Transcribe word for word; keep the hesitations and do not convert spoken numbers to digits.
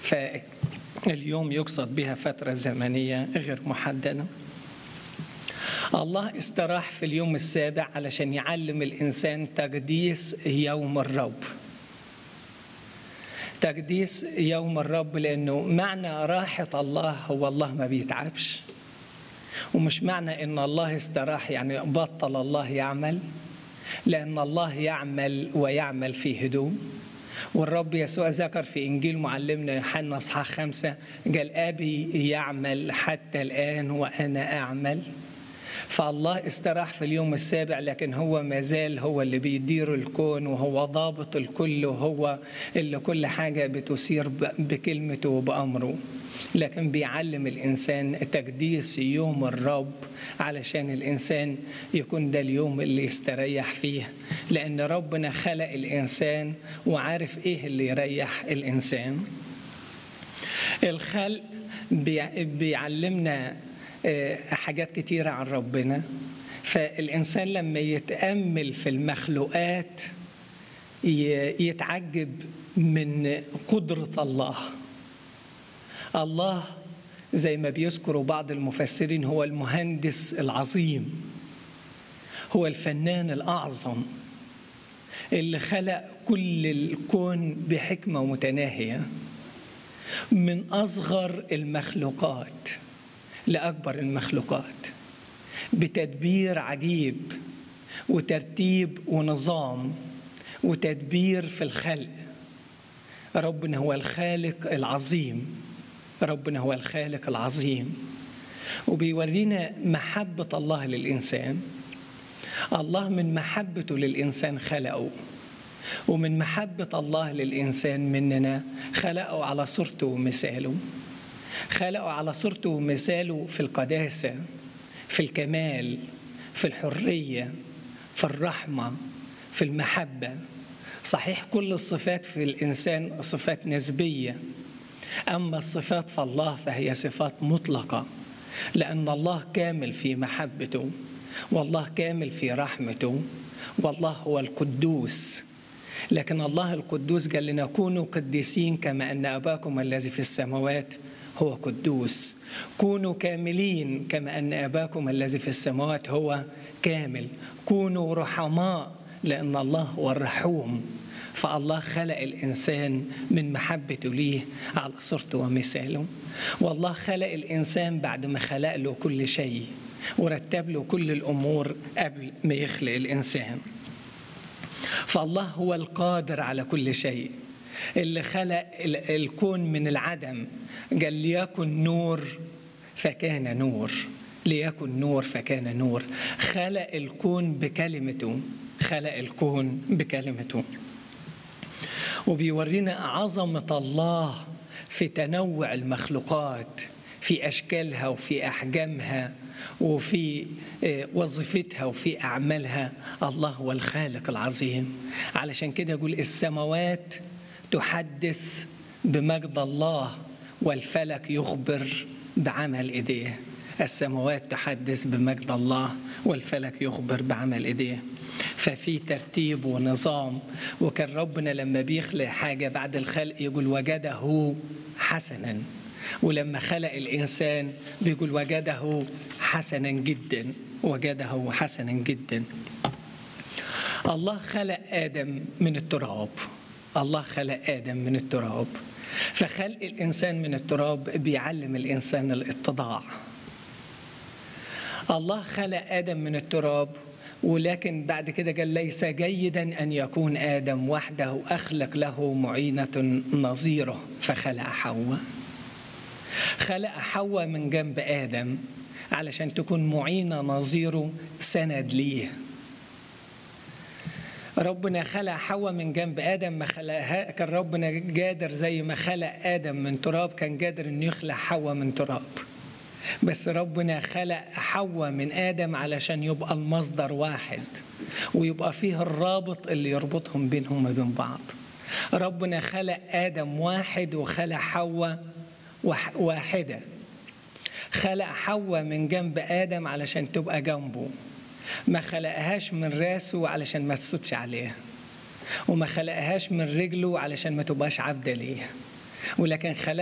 فاليوم يقصد بها فترة زمنية غير محددة. الله استراح في اليوم السابع علشان يعلم الإنسان تقديس يوم الرب. تقديس يوم الرب لأنه معنى راحة الله هو الله ما بيتعبش، ومش معنى إن الله استراح يعني بطل الله يعمل، لأن الله يعمل ويعمل في هدوء. والرب يسوع ذكر في إنجيل معلمنا يوحنا اصحاح خمسة قال أبي يعمل حتى الآن وأنا أعمل. فالله استراح في اليوم السابع، لكن هو ما زال هو اللي بيدير الكون، وهو ضابط الكل، وهو اللي كل حاجة بتسير بكلمته وبأمره. لكن بيعلم الإنسان تقديس يوم الرب علشان الإنسان يكون ده اليوم اللي يستريح فيه، لأن ربنا خلق الإنسان وعارف إيه اللي يريح الإنسان. الخلق بيعلمنا حاجات كتيرة عن ربنا. فالإنسان لما يتأمل في المخلوقات يتعجب من قدرة الله. الله زي ما بيذكروا بعض المفسرين هو المهندس العظيم، هو الفنان الأعظم اللي خلق كل الكون بحكمة متناهية، من أصغر المخلوقات لأكبر المخلوقات، بتدبير عجيب وترتيب ونظام وتدبير في الخلق. ربنا هو الخالق العظيم، ربنا هو الخالق العظيم. وبيورينا محبة الله للإنسان. الله من محبته للإنسان خلقه، ومن محبة الله للإنسان مننا خلقه على صورته ومثاله. خلقه على صورته ومثاله في القداسة، في الكمال، في الحرية، في الرحمة، في المحبة. صحيح كل الصفات في الإنسان صفات نسبية، أما الصفات في الله فهي صفات مطلقة، لأن الله كامل في محبته، والله كامل في رحمته، والله هو القدوس. لكن الله القدوس قال لنا كونوا قديسين كما أن أباكم الذي في السماوات هو قدوس. كونوا كاملين كما أن أباكم الذي في السماوات هو كامل. كونوا رحماء لأن الله هو الرحوم. فالله خلق الإنسان من محبته ليه على صورته ومثاله. والله خلق الإنسان بعد ما خلق له كل شيء ورتب له كل الأمور قبل ما يخلق الإنسان. فالله هو القادر على كل شيء، اللي خلق الكون من العدم. قال ليكن نور فكان نور، ليكن نور فكان نور. خلق الكون بكلمته، خلق الكون بكلمته. وبيورينا عظمة الله في تنوع المخلوقات، في أشكالها وفي أحجامها وفي وظيفتها وفي أعمالها. الله هو الخالق العظيم. علشان كده يقول السماوات تحدث بمجد الله والفلك يخبر بعمل إيديه. السماوات تحدث بمجد الله والفلك يخبر بعمل إيديه. ففي ترتيب ونظام. وكان ربنا لما بيخلق حاجة بعد الخلق يقول وجده حسنا، ولما خلق الإنسان بيقول وجده حسنا جدا، وجده حسنا جدا. الله خلق آدم من التراب، الله خلق آدم من التراب. فخلق الإنسان من التراب بيعلم الإنسان الاتضاع. الله خلق آدم من التراب، ولكن بعد كده قال ليس جيدا أن يكون آدم وحده، أخلق له معينة نظيره، فخلق حواء. خلق حواء من جنب آدم علشان تكون معينة نظيره، سند ليه. ربنا خلق حواء من جنب آدم، ما خلقها كان ربنا قادر زي ما خلق آدم من تراب كان قادر إنه يخلق حواء من تراب. بس ربنا خلق حواء من آدم علشان يبقى المصدر واحد، ويبقى فيه الرابط اللي يربطهم بينهم وبين بعض. ربنا خلق آدم واحد وخلق حواء واحدة. خلق حواء من جنب آدم علشان تبقى جنبه، ما خلقهاش من راسه علشان ما تسودش عليه، وما خلقهاش من رجله علشان ما تبقاش عبدة ليه، ولكن خلق